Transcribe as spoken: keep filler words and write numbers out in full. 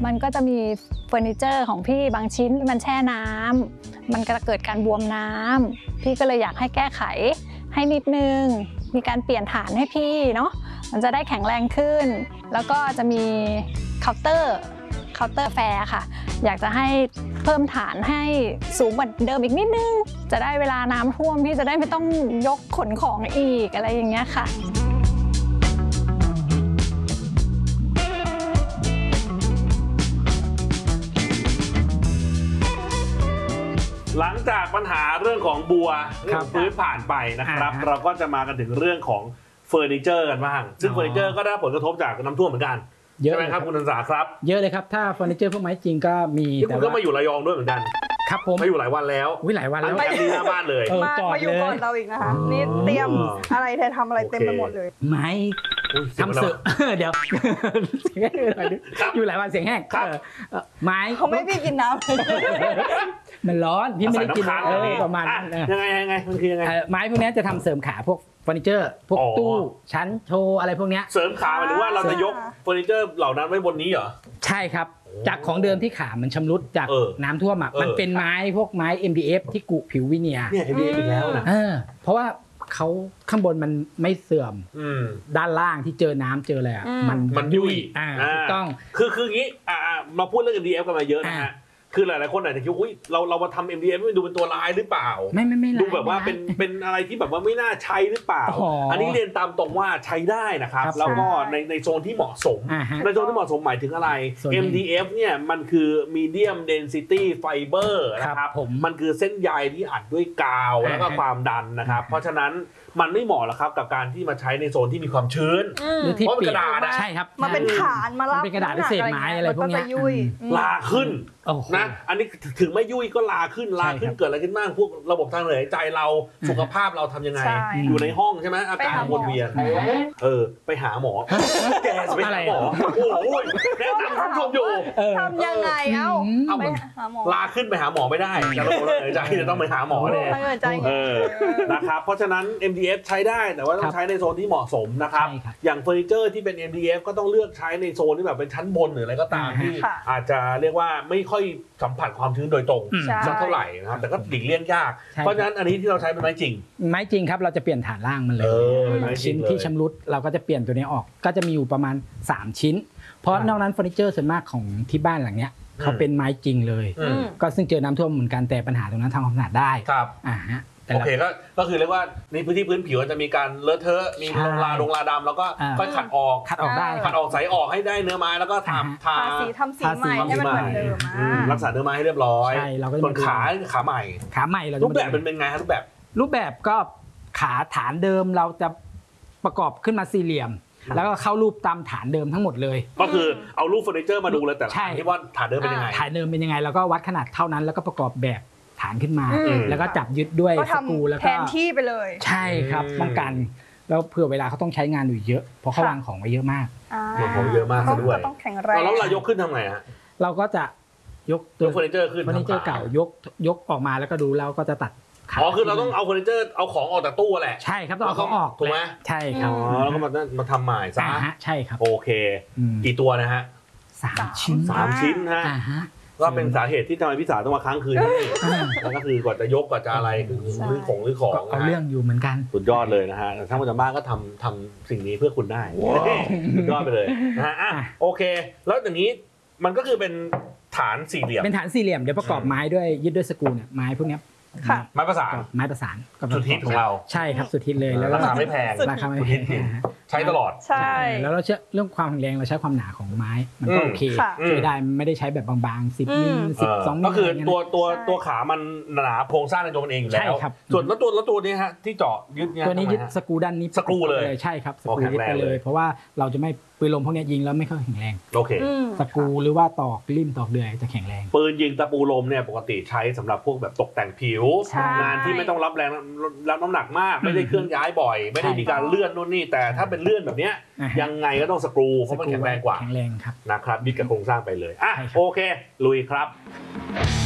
มันก็จะมีเฟอร์นิเจอร์ของพี่บางชิ้นมันแช่น้ำมันก็จะเกิดการบวมน้ำพี่ก็เลยอยากให้แก้ไขให้นิดนึงมีการเปลี่ยนฐานให้พี่เนาะมันจะได้แข็งแรงขึ้นแล้วก็จะมีเคาน์เตอร์เคาน์เตอร์แฟร์ค่ะอยากจะให้เพิ่มฐานให้สูงกว่าเดิมอีกนิดนึงจะได้เวลาน้ำท่วมพี่จะได้ไม่ต้องยกขนของอีกอะไรอย่างเงี้ยค่ะหลังจากปัญหาเรื่องของบัวเรื่องพื้นผ่านไปนะครับเราก็จะมากันถึงเรื่องของเฟอร์นิเจอร์กันบ้างซึ่งเฟอร์นิเจอร์ก็ได้ผลกระทบจากน้ำท่วมเหมือนกันใช่ไหมครับคุณนันสาครับเยอะเลยครับถ้าเฟอร์นิเจอร์พวกไม้จริงก็มีแต่คุณก็มาอยู่ระยองด้วยเหมือนกันครับผมมาอยู่หลายวันแล้ววิหลายวันแล้วมาอยู่หน้าบ้านเลยมามาอยู่ก่อนเราอีกนะคะนี่เตรียมอะไรเธอทำอะไรเต็มไปหมดเลยไม้ทำเสือเดี๋ยวอยู่หลายวันเสียงแห้งไม้เขาไม่พี่กินน้ำมันร้อนพี่ไม่ได้กินประมาณยังไงยังไงมันคือยังไงไม้พวกนี้จะทำเสริมขาพวกเฟอร์นิเจอร์พวกตู้ชั้นโชว์อะไรพวกนี้เสริมขาหมายถึงว่าเราจะยกเฟอร์นิเจอร์เหล่านั้นไว้บนนี้เหรอใช่ครับจากของเดิมที่ขามันชำรุดจากน้ำท่วมอ่ะมันเป็นไม้พวกไม้ เอ็ม ดี เอฟ ที่กุผิววิเนียร์เนี่ย เอ็ม ดี เอฟ อีกแล้วนะเพราะว่าเขาข้างบนมันไม่เสื่อมด้านล่างที่เจอน้ำเจออะไรอ่ะมันมันยุ่ยถูกต้องคือคืองี้อ่ามาพูดเรื่อง เอ็ม ดี เอฟ กันมาเยอะนะฮะคือหลายๆคนอาจจะคิดว่าเราเรามาทำ เอ็ม ดี เอฟ ดูเป็นตัวร้ายหรือเปล่าไม่ไม่ไม่ดูแบบว่าเป็นเป็นอะไรที่แบบว่าไม่น่าใช้หรือเปล่าอันนี้เรียนตามตรงว่าใช้ได้นะครับแล้วก็ในในโซนที่เหมาะสมในโซนที่เหมาะสมหมายถึงอะไร เอ็ม ดี เอฟ เนี่ยมันคือ medium density fiber นะครับมันคือเส้นใยที่อัดด้วยกาวแล้วก็ความดันนะครับเพราะฉะนั้นมันไม่เหมาะหรอกครับกับการที่มาใช้ในโซนที่มีความชื้นเพราะเป็นกระดาษนะใช่ครับมาเป็นฐานมารับเป็นกระดาษพิเศษไม้อะไรพวกนี้ลาขึ้นนะอันนี้ถึงไม่ยุ่ยก็ลาขึ้นลาขึ้นเกิดอะไรขึ้นบ้างพวกระบบทางเดินหายใจเราสุขภาพเราทำยังไงอยู่ในห้องใช่ไหมอากาศวนเวียนเออไปหาหมอแกไปหาหมอโอ้โหแนะนำท่านผู้ชมอยู่ทำยังไงเอ้าไปหาหมอลาขึ้นไปหาหมอไม่ได้จะระบบทางเดินหายใจจะต้องไปหาหมอเลยเออนะครับเพราะฉะนั้น เอ็ม ดี เอฟ ใช้ได้แต่ว่าต้องใช้ในโซนที่เหมาะสมนะครับอย่างเฟอร์นิเจอร์ที่เป็น เอ็ม ดี เอฟ ก็ต้องเลือกใช้ในโซนที่แบบเป็นชั้นบนหรืออะไรก็ตามที่อาจจะเรียกว่าไม่ค่อยสัมผัสความชื้นโดยตรงสักเท่าไหร่นะครับแต่ก็หลีกเลี่ยงยากเพราะฉะนั้นอันนี้ที่เราใช้เป็นไม้จริงไม้จริงครับเราจะเปลี่ยนฐานล่างมันเลยชิ้นที่ชำรุดเราก็จะเปลี่ยนตัวนี้ออกก็จะมีอยู่ประมาณสามชิ้นเพราะนอกนั้นเฟอร์นิเจอร์ส่วนมากของที่บ้านหลังเนี้ยเขาเป็นไม้จริงเลยก็ซึ่งเจอน้ำท่วมเหมือนกันแต่ปัญหาตรงนั้นทำความสะอาดได้ครับอ่าฮะโอเคก็ก็คือเรียกว่าในพื้นที่พื้นผิวจะมีการเลอะเทอะมีลงลาลงลาดำแล้วก็ค่อยขัดออกขัดออกได้ขัดออกใสออกให้ได้เนื้อไม้แล้วก็ทาทาสีทำสีใหม่ให้มันเหมือนเดิมรักษาเนื้อไม้ให้เรียบร้อยส่วนขาขาใหม่ขาใหม่รูปแบบเป็นเป็นไงครับรูปแบบรูปแบบก็ขาฐานเดิมเราจะประกอบขึ้นมาสี่เหลี่ยมแล้วก็เข้ารูปตามฐานเดิมทั้งหมดเลยก็คือเอารูปเฟอร์นิเจอร์มาดูเลยแต่ละที่ว่าฐานเดิมเป็นยังไงฐานเดิมเป็นยังไงแล้วก็วัดขนาดเท่านั้นแล้วก็ประกอบแบบฐานขึ้นมาแล้วก็จับยึดด้วยสกรูแล้วก็แทนที่ไปเลยใช่ครับป้องกันแล้วเผื่อเวลาเขาต้องใช้งานอยู่เยอะเพราะเขาวางของไว้เยอะมากวางของเยอะมากซะด้วยต้องแข็งแรงแล้วเรายกขึ้นทำไงฮะเราก็จะยกตัวเฟอร์นิเจอร์ขึ้นเฟอร์นิเจอร์เก่ายกยกออกมาแล้วก็ดูแล้วก็จะตัดอ๋อคือเราต้องเอาเฟอร์นิเจอร์เอาของออกจากตู้แหละใช่ครับต้องเอาของออกถูกไหมใช่ครับอ๋อแล้วก็มามาทำใหม่ซะใช่ครับโอเคกี่ตัวนะฮะสามชิ้นสามชิ้นฮะก็เป็นสาเหตุที่ทำไมพี่สาวต้องมาค้างคืนนี่แล้วก็คือกว่าจะยกกว่าจะอะไรคือหรือของหรือของเอาเรื่องอยู่เหมือนกันสุดยอดเลยนะฮะทั้งคนทางบ้านก็ทำทำสิ่งนี้เพื่อคุณได้สุดยอดไปเลยนะฮะโอเคแล้วอย่างนี้มันก็คือเป็นฐานสี่เหลี่ยมเป็นฐานสี่เหลี่ยมเดี๋ยวประกอบไม้ด้วยยึดด้วยสกรูเนี่ยไม้พวกนี้ไม้ประสานไม้ประสานสุดฮิตของเราใช่ครับสุดฮิตเลยแล้วราคาไม่แพงราคาไม่แพงใช้ตลอดใช่แล้วเราเชื่อเรื่องความแข็งแรงเราใช้ความหนาของไม้มันก็โอเคช่วยได้ไม่ได้ใช้แบบบางๆสิบมิลสิบสองมิลก็คือตัวตัวตัวขามันหนาโครงสร้างในตัวมันเองอยู่แล้วส่วนแล้วตัวแล้วตัวนี้ฮะที่เจาะยึดเนี่ยตัวนี้ยึดสกรูด้านนี้สกรูเลยใช่ครับสกรูยึดไปเลยเพราะว่าเราจะไม่ปืนลมพวกนี้ยิงแล้วไม่ค่อยแข็งแรงโอเคสกรูหรือว่าตอกริมตอกเดือยจะแข็งแรงปืนยิงตะปูลมเนี่ยปกติใช้สำหรับพวกแบบตกแต่งผิวงานที่ไม่ต้องรับแรงรับน้ำหนักมากไม่ได้เคลื่อนย้ายบ่อยไม่ได้มีการเลื่อนนู่นนี่แต่ถ้าเป็นเลื่อนแบบนี้ยังไงก็ต้องสกรูเพราะมันแข็งแรงกว่าแข็งแรงครับนะครับยึดกับโครงสร้างไปเลยอ่ะโอเคลุยครับ